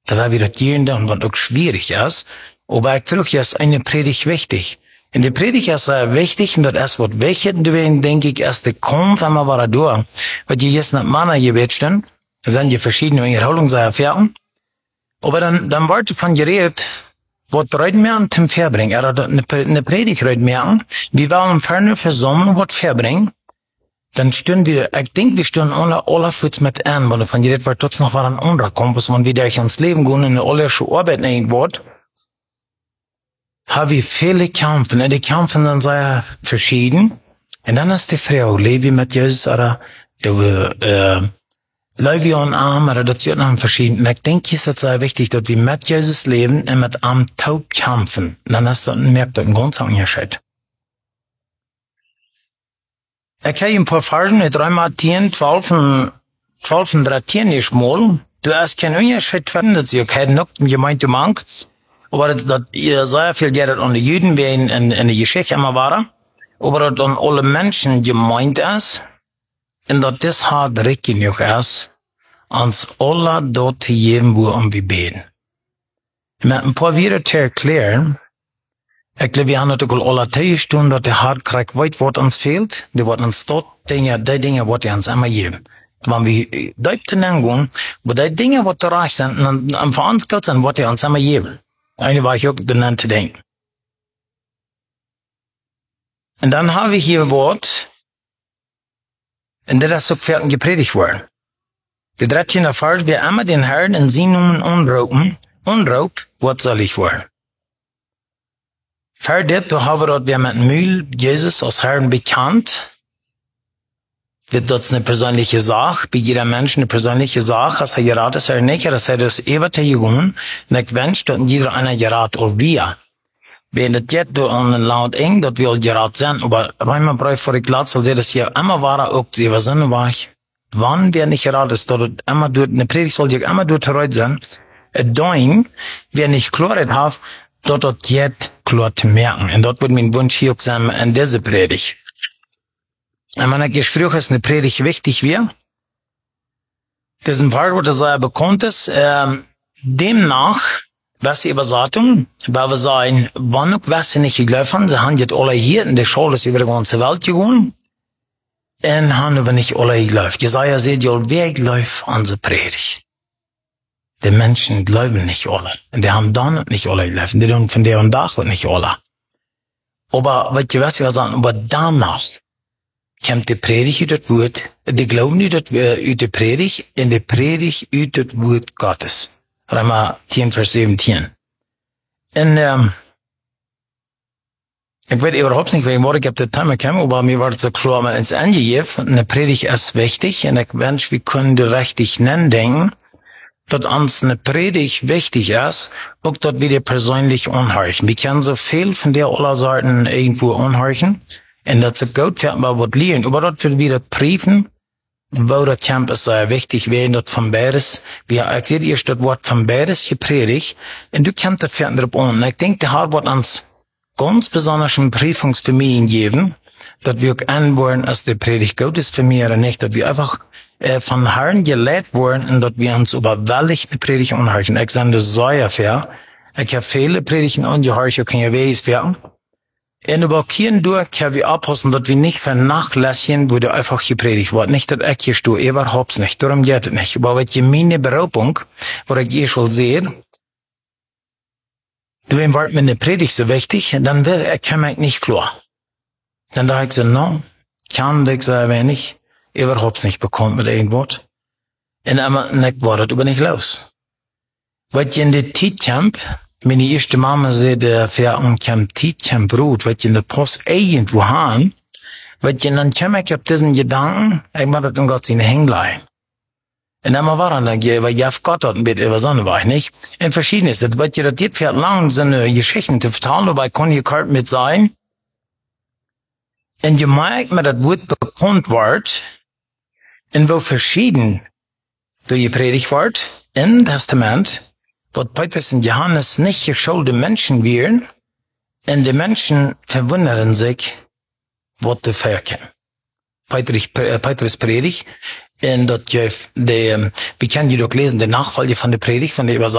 Da war wieder Gehende und was auch schwierig ist. Aber ich glaube, ist eine Predigt wichtig. In der Predigt ist wichtig, und das ist was wichtig, denke ich, erst der kommt, wenn man war da durch. Weil die jetzt nicht Männer gebet stehen, da sind die verschiedene Wiederholungserfahrungen. Aber dann wird von geredet, was reiten wir an zum Verbringen? Er hat eine Predigt reiten wir an. Wir wollen ferne versammeln, was verbringen. Dann stehen ich denke, wir stehen alle Fuß mit an, weil von geredet wird, trotzdem noch was an anderer kommt, was man wieder ins Leben gehen, in alle schon Arbeit nehmen wird. Haben wir viele Kämpfe, und die Kämpfe sind sehr verschieden. Und dann ist die Frau, Levi mit Jesus, oder Levi und Arm, oder das wird noch verschieden. Und ich denke, es ist sehr wichtig, dass wir mit Jesus leben und mit Arm taub kämpfen. Und dann ist das, merkt das ein ganz Unterschied. Ich habe ein paar Versen, 3 Matthäus 12 und 13 geschmolten. Du hast keinen Unterschied finden, dass ihr keinen Nuckten gemeinte Mank. Aber das sehr viel Geld an die Juden, wie in der Geschichte immer war. Aber das an alle Menschen gemeint ist. Und dass das hart richtig genug ist, ans alle dort zu geben, wo wir beten. Mit ein paar Wörter zu erklären, ich glaube, wir haben natürlich alle Teilstunden, dass der hart kriegt, weit, was uns fehlt. Die wird uns dort die Dinge, was uns immer geben. Wenn wir dort hineingehen, wo die Dinge, was da reich sind, und für uns Gott sind, was uns immer geben. Eine war ich auch genannt zu denken. Und dann haben wir hier ein Wort, in der das so gepredigt wurde. Der 13. Vers, wir immer den Herrn in sie Namen Unraub, was soll ich wollen? Fertig, da haben wir mit Mühl Jesus als Herrn bekannt. Wird das eine persönliche Sache, bei jeder Mensch eine persönliche Sache, als gerat ist nicht, dass das ewige Jugend, und ich wünsche, dass jeder einer gerat auch wir. Wenn das jetzt an den Land eng, dass wir gerat sind, aber Reimerbrei vor die Glatz, soll das hier immer war, auch die Sinne war ich, wann wir nicht gerat ist, dass immer durch, eine Predigt soll ich immer durch heute sein, doing, wer nicht Chlorid hat, dort jetzt klar zu merken. Und dort wird mein Wunsch hier auch sein, in diese Predigt. Und wenn ich gesprochen ist, eine Predigt wichtig wäre, das ist ein Part, wo das sehr bekannt ist, demnach, was die Übersetzung, weil wir sagen, wann auch was sie nicht geglaubt haben, sie haben jetzt alle hier, in der Schule ist über die ganze Welt gegangen, und haben aber nicht alle geglaubt. Jesaja sagt, ja, wer glaubt an die Predigt? Die Menschen glauben nicht alle. Und die haben dann nicht alle geglaubt. Die tun von der und Tag nicht alle. Aber, was ich sagen, aber danach, kommt die Predigt ut das Wort, die glauben ut die Predigt, in die Predigt ut das Wort Gottes. Römer 10, Vers 17. Und, ich weiß überhaupt nicht, welchen Wort ich auf der Time gekommen, aber mir war es so klar, mal ins Ende gegeben, eine Predigt ist wichtig, und ich wünsche, wir können die richtig nennen denken, dass uns eine Predigt wichtig ist, auch dass wir die persönlich anhören. Wir können so viel von der aller Sorten irgendwo anhören, und das ist gut, wir mal was lernen, aber das wird wieder prüfen, wo das Camp ist sehr wichtig, wenn das von beides, wie ich sehe, ihr das Wort von beides gepredigt, und du kannst das für drauf an. Ich denke, der wird uns ganz besonders eine Prüfungsfamilien geben, dass wir auch anwollen, als die Predigt gut ist für mich oder nicht, dass wir einfach von Herrn gelehrt worden und dass wir uns überwältigt eine Predigt anhören. Ich sage das sehr fair. Ich habe viele Predigten angehört, ich kann ja weiß werden. Und über keinen durch können wir abpassen, dass wir nicht vernachlässigen, wo der einfach gepredigt wird. Nicht, dass ich hier stehe, überhaupt nicht. Darum geht es nicht. Aber was meine Berufung, wo ich schon sehe, du wird mir eine Predigt so wichtig, dann komme ich nicht klar. Dann dachte ich so, no, kann ich so wenig, überhaupt nicht bekommen mit irgendwas. Und ich war das aber nicht los. Was in der Tietcamp, meine erste Mama sagte, für ein Tietcamp Brot, was in der Post irgendwo haben, was dann komme ich auf diesen Gedanken, ich mach das in Gott seine Hänglein. Und dann war dann, weil ich auf Gott hat ein bisschen über Sonne war ich nicht. In Verschiedenes, das wird ja das für lang so eine Geschichten zu vertellen, dabei kann ich kalt mit sein. Und je mehr ich mir das Wort bekannt wird, und wo verschieden du gepredigt wird, im Testament, wird Petrus und Johannes nicht geschulte Menschen wären, und die Menschen verwundern sich, was die verkennen. Petrus Predigt, und das, wir können jedoch lesen, der Nachfolger von der Predigt, von der